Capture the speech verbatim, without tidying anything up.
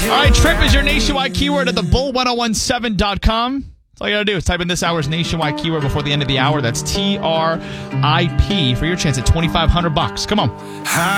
All right, Trip is your nationwide keyword at the bull ten seventeen dot com. That's all you got to do is type in this hour's nationwide keyword before the end of the hour. That's T R I P for your chance at twenty-five hundred bucks. Come on.